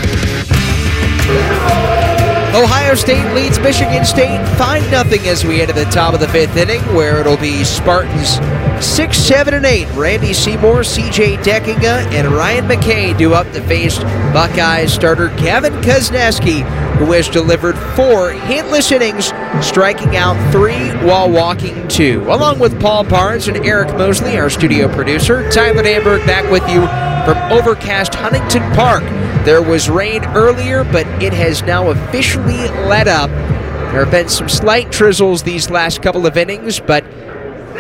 Ohio State leads Michigan State 5-0 as we enter the top of the 5th inning, where it'll be Spartans 6, 7, and 8. Randy Seymour, C.J. Deckinga, and Ryan McKay due up to face Buckeyes starter Gavin Kozneski, who has delivered 4 hitless innings, striking out 3 while walking 2. Along with Paul Barnes and Eric Mosley, our studio producer, Tyler Danberg back with you from overcast Huntington Park. There was rain earlier, but it has now officially let up. There have been some slight drizzles these last couple of innings, but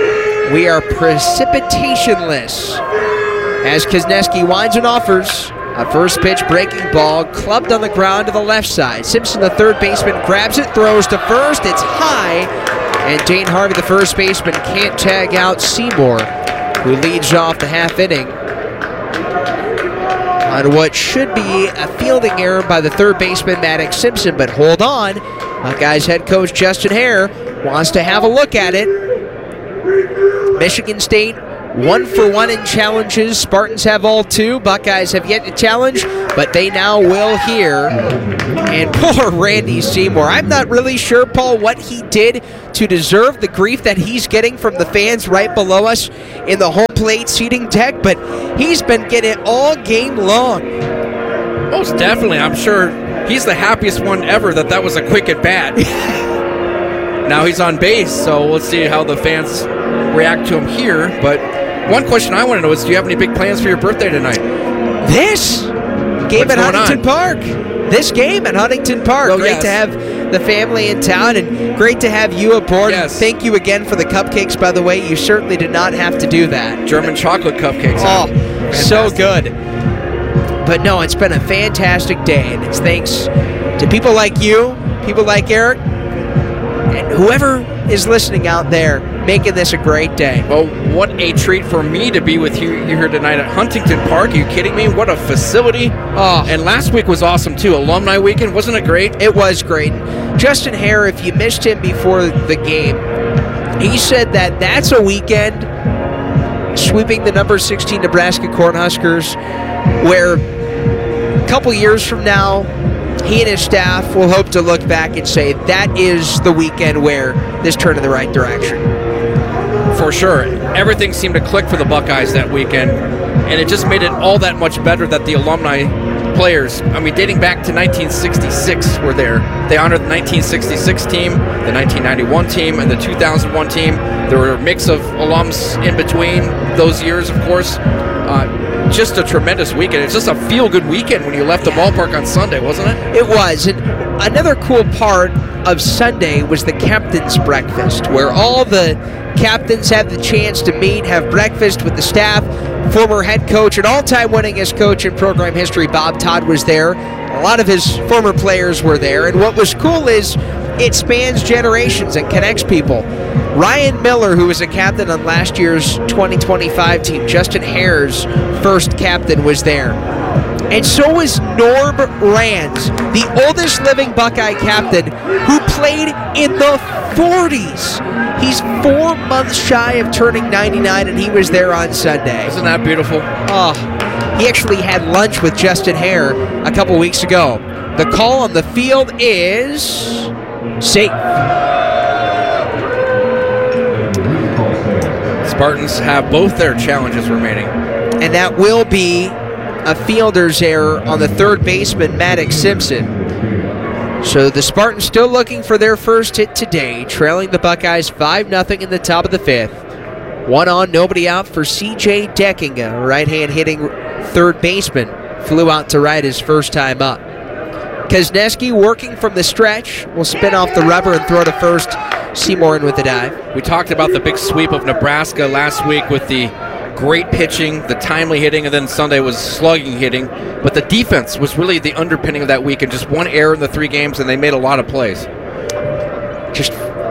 we are precipitationless as Kozneski winds and offers A first pitch breaking ball clubbed on the ground to the left side. Simpson, the third baseman, grabs it, throws to first. It's high, and Dane Harvey, the first baseman, can't tag out Seymour, who leads off the half inning on what should be a fielding error by the third baseman, Maddox Simpson. But hold on, Buckeyes head coach Justin Hare wants to have a look at it. Michigan State 1-for-1 in challenges. Spartans have all 2. Buckeyes have yet to challenge, but they now will here. And poor Randy Seymour. I'm not really sure, Paul, what he did to deserve the grief that he's getting from the fans right below us in the home plate seating deck, but he's been getting it all game long. Most definitely. I'm sure he's the happiest one ever that was a quick at bat. Now he's on base, so we'll see how the fans react to him here. But one question I want to know is, do you have any big plans for your birthday tonight? This game at Huntington Park. This game at Huntington Park. Oh, great to have the family in town, and great to have you aboard. Yes. Thank you again for the cupcakes, by the way. You certainly did not have to do that. German chocolate cupcakes. Oh, so good. But no, it's been a fantastic day, and it's thanks to people like you, people like Eric, and whoever is listening out there, making this a great day. Well, what a treat for me to be with you here tonight at Huntington Park. Are you kidding me? What a facility. Oh. And last week was awesome, too. Alumni weekend. Wasn't it great? It was great. Justin Hare, if you missed him before the game, he said that that's a weekend sweeping the number 16 Nebraska Cornhuskers where a couple years from now, he and his staff will hope to look back and say that is the weekend where this turned in the right direction. For sure. Everything seemed to click for the Buckeyes that weekend, and it just made it all that much better that the alumni players, I mean, dating back to 1966 were there. They honored the 1966 team, the 1991 team, and the 2001 team. There were a mix of alums in between those years, of course. Just a tremendous weekend. It's just a feel-good weekend when you left the ballpark on Sunday, wasn't it? It was. And another cool part of Sunday was the captain's breakfast, where all the captains had the chance to meet, have breakfast with the staff. Former head coach and all-time winningest coach in program history, Bob Todd, was there. A lot of his former players were there. And what was cool is it spans generations and connects people. Ryan Miller, who was a captain on last year's 2025 team, Justin Hare's first captain, was there. And so was Norb Rands, the oldest living Buckeye captain, who played in the 40s. He's 4 months shy of turning 99, and he was there on Sunday. Isn't that beautiful? Oh, he actually had lunch with Justin Hare a couple weeks ago. The call on the field is safe. Spartans have both their challenges remaining. And that will be a fielder's error on the third baseman, Maddox Simpson. So the Spartans still looking for their first hit today, trailing the Buckeyes 5-0 in the top of the 5th. 1 on, nobody out for C.J. Deckinga, right-hand hitting third baseman. Flew out to right his first time up. Kuzneski working from the stretch, will spin off the rubber and throw to first. Seymour in with the dive. We talked about the big sweep of Nebraska last week with the great pitching, the timely hitting, and then Sunday was slugging hitting. But the defense was really the underpinning of that week, and just 1 error in the 3 games, and they made a lot of plays. Just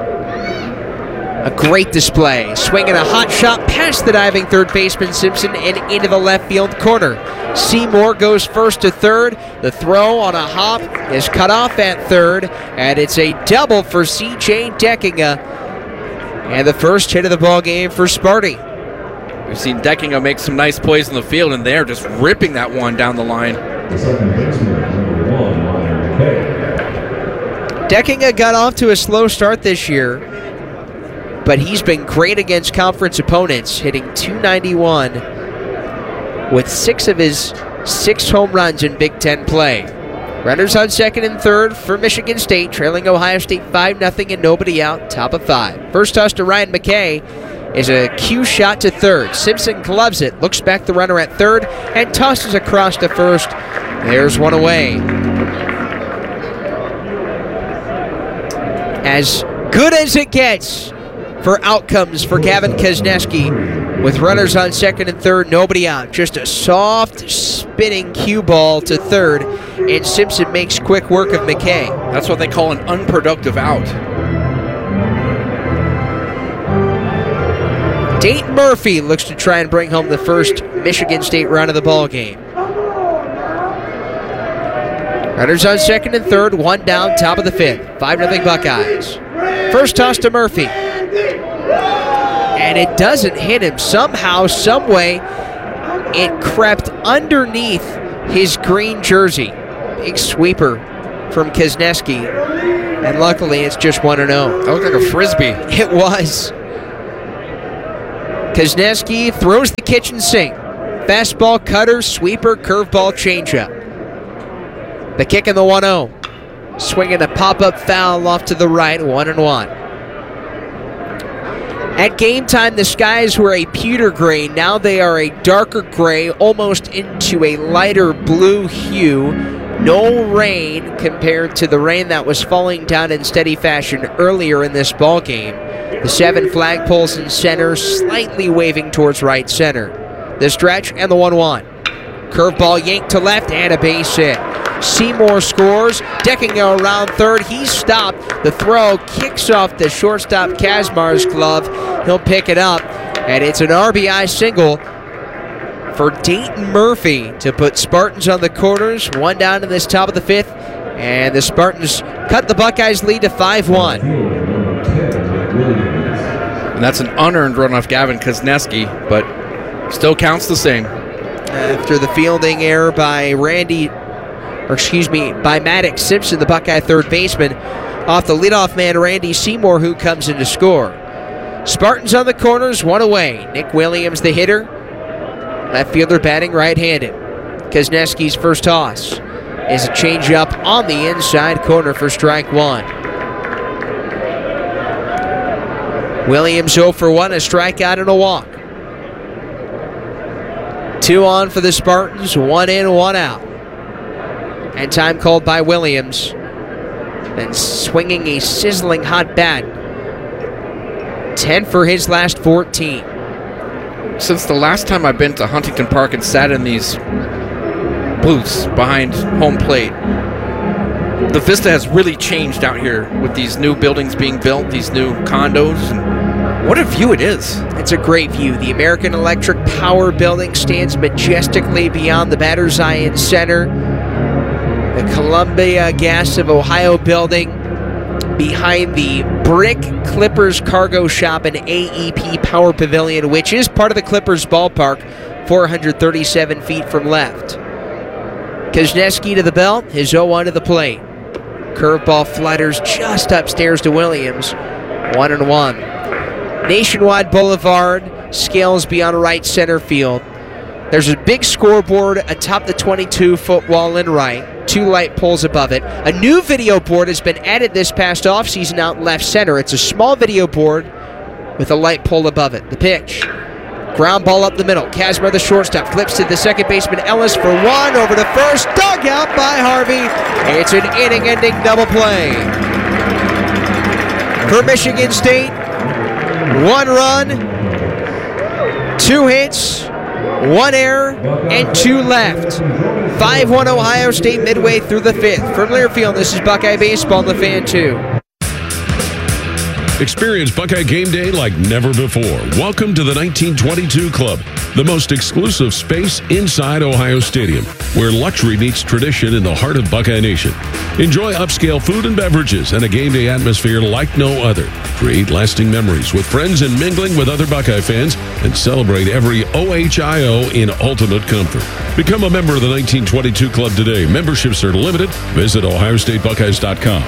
a great display. Swinging a hot shot past the diving third baseman Simpson and into the left field corner. Seymour goes first to third. The throw on a hop is cut off at third, and it's a double for C.J. Deckinga. And the first hit of the ball game for Sparty. We've seen Deckinga make some nice plays in the field, and they're just ripping that one down the line. Deckinga got off to a slow start this year, but he's been great against conference opponents, hitting .291 with 6 of his 6 home runs in Big Ten play. Runners on second and third for Michigan State, trailing Ohio State 5-0 and nobody out, top of 5. First toss to Ryan McKay is a cue shot to third. Simpson gloves it, looks back the runner at third, and tosses across to first. There's one away. As good as it gets for outcomes for Gavin Kuzneski With runners on second and third, nobody out. Just a soft spinning cue ball to third, and Simpson makes quick work of McKay. That's what they call an unproductive out. Dayton Murphy looks to try and bring home the first Michigan State run of the ball game. Runners on second and third, one down, top of the fifth. 5-0 Buckeyes. First toss to Murphy. And it doesn't hit him. Somehow, someway, it crept underneath his green jersey. Big sweeper from Kazneski. And luckily, it's just 1-0. That looked like a Frisbee. It was. Kazneski throws the kitchen sink. Fastball, cutter, sweeper, curveball, changeup. The kick in the 1-0. Swinging a pop-up foul off to the right, 1-1. At game time, the skies were a pewter gray. Now they are a darker gray, almost into a lighter blue hue. No rain compared to the rain that was falling down in steady fashion earlier in this ball game. The 7 flagpoles in center, slightly waving towards right center. The stretch and the 1-1. Curveball yanked to left and a base hit. Seymour scores, decking around third. He's stopped. The throw kicks off the shortstop Kazmar's glove. He'll pick it up, and it's an RBI single for Dayton Murphy to put Spartans on the corners. One down in this top of the fifth, and the Spartans cut the Buckeyes' lead to 5-1. And that's an unearned run off Gavin Kazneski, but still counts the same. After the fielding error by by Maddox Simpson, the Buckeye third baseman, off the leadoff man Randy Seymour, who comes in to score. Spartans on the corners, one away. Nick Williams, the hitter. Left fielder batting right-handed. Kazneski's first toss is a changeup on the inside corner for strike one. Williams 0 for 1, a strikeout and a walk. 2 on for the Spartans, 1 in, 1 out. And time called by Williams. Then swinging a sizzling hot bat. 10 for his last 14. Since the last time I've been to Huntington Park and sat in these booths behind home plate, the vista has really changed out here with these new buildings being built, these new condos. And what a view it is. It's a great view. The American Electric Power Building stands majestically beyond the Batter's Eye in center. The Columbia Gas of Ohio building behind the Brick Clippers Cargo Shop and AEP Power Pavilion, which is part of the Clippers ballpark, 437 feet from left. Kazneski to the belt, his 0-1 to the plate. Curveball flutters just upstairs to Williams, 1-1. Nationwide Boulevard scales beyond right center field. There's a big scoreboard atop the 22-foot wall in right, 2 light poles above it. A new video board has been added this past offseason out in left center. It's a small video board with a light pole above it. The pitch. Ground ball up the middle. Kazmar, the shortstop, flips to the second baseman Ellis for 1, over to first, dug out by Harvey. It's an inning-ending double play. For Michigan State, 1 run, 2 hits, 1 error, and 2 left. 5-1 Ohio State midway through the 5th. From Learfield, this is Buckeye Baseball on the Fan 2. Experience Buckeye Game Day like never before. Welcome to the 1922 Club, the most exclusive space inside Ohio Stadium, where luxury meets tradition in the heart of Buckeye Nation. Enjoy upscale food and beverages and a game day atmosphere like no other. Create lasting memories with friends and mingling with other Buckeye fans, and celebrate every OHIO in ultimate comfort. Become a member of the 1922 Club today. Memberships are limited. Visit OhioStateBuckeyes.com.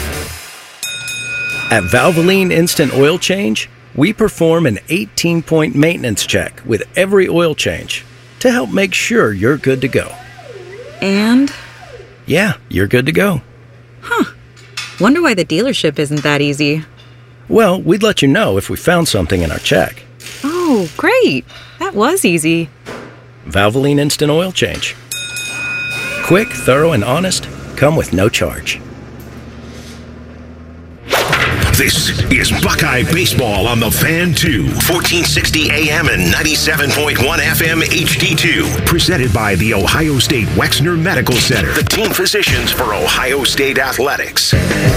At Valvoline Instant Oil Change, we perform an 18-point maintenance check with every oil change to help make sure you're good to go. And? Yeah, you're good to go. Huh. Wonder why the dealership isn't that easy. Well, we'd let you know if we found something in our check. Oh, great. That was easy. Valvoline Instant Oil Change. Quick, thorough, and honest. Come with no charge. This is Buckeye Baseball on the Fan 2, 1460 AM and 97.1 FM HD2. Presented by the Ohio State Wexner Medical Center, the team physicians for Ohio State Athletics.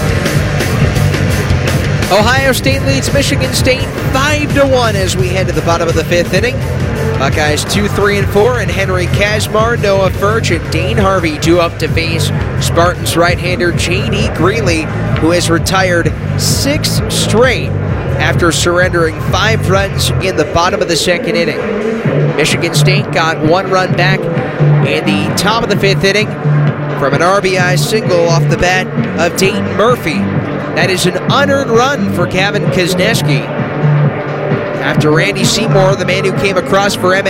Ohio State leads Michigan State 5-1 as we head to the bottom of the fifth inning. Buckeyes 2, 3, and 4, and Henry Kazmar, Noah Furch, and Dane Harvey due up to face Spartans right-hander J.D. Greeley, who has retired 6 straight after surrendering 5 runs in the bottom of the second inning. Michigan State got 1 run back in the top of the fifth inning from an RBI single off the bat of Dayton Murphy. That is an unearned run for Kevin Kuzneski. After Randy Seymour, the man who came across for